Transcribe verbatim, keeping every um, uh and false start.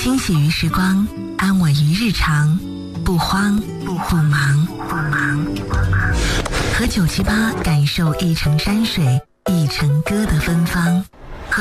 欣喜于时光，安稳于日常，不慌不忙不忙不忙。和九七八感受一程山水，一程歌的芬芳。